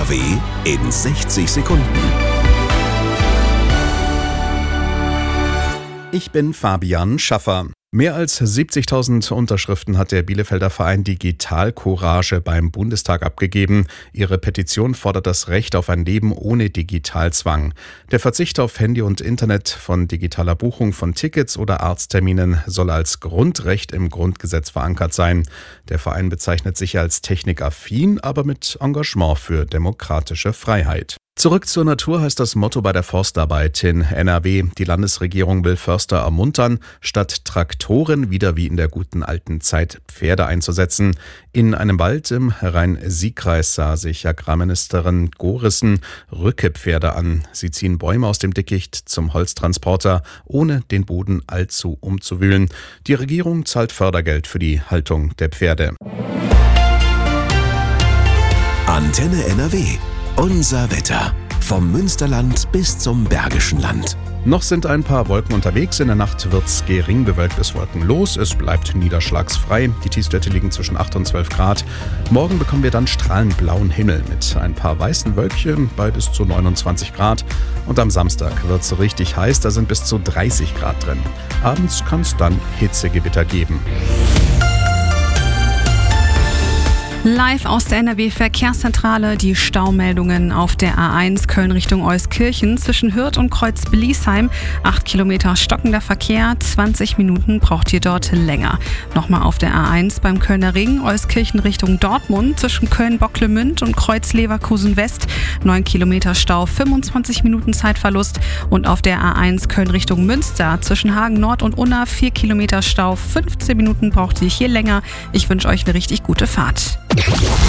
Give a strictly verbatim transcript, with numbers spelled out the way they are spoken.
R W in sechzig Sekunden. Ich bin Fabian Schaffer. Mehr als siebzigtausend Unterschriften hat der Bielefelder Verein Digital Courage beim Bundestag abgegeben. Ihre Petition fordert das Recht auf ein Leben ohne Digitalzwang. Der Verzicht auf Handy und Internet, von digitaler Buchung von Tickets oder Arztterminen soll als Grundrecht im Grundgesetz verankert sein. Der Verein bezeichnet sich als technikaffin, aber mit Engagement für demokratische Freiheit. Zurück zur Natur heißt das Motto bei der Forstarbeit in N R W. Die Landesregierung will Förster ermuntern, statt Traktoren wieder wie in der guten alten Zeit Pferde einzusetzen. In einem Wald im Rhein-Sieg-Kreis sah sich Agrarministerin Gorissen Rückepferde an. Sie ziehen Bäume aus dem Dickicht zum Holztransporter, ohne den Boden allzu umzuwühlen. Die Regierung zahlt Fördergeld für die Haltung der Pferde. Antenne N R W. Unser Wetter. Vom Münsterland bis zum Bergischen Land. Noch sind ein paar Wolken unterwegs. In der Nacht wird's gering bewölkt bis wolkenlos. Es bleibt niederschlagsfrei. Die Tiefstwerte liegen zwischen acht und zwölf Grad. Morgen bekommen wir dann strahlend blauen Himmel mit ein paar weißen Wölkchen bei bis zu neunundzwanzig Grad. Und am Samstag wird's richtig heiß. Da sind bis zu dreißig Grad drin. Abends kann es dann Hitzegewitter geben. Live aus der N R W-Verkehrszentrale die Staumeldungen auf der A eins Köln Richtung Euskirchen zwischen Hürth und Kreuz-Bliesheim. acht Kilometer stockender Verkehr, zwanzig Minuten braucht ihr dort länger. Nochmal auf der A eins beim Kölner Ring, Euskirchen Richtung Dortmund zwischen Köln-Bocklemünd und Kreuz-Leverkusen West. neun Kilometer Stau, fünfundzwanzig Minuten Zeitverlust. Und auf der A eins Köln Richtung Münster zwischen Hagen Nord und Unna vier Kilometer Stau, fünfzehn Minuten braucht ihr hier länger. Ich wünsche euch eine richtig gute Fahrt.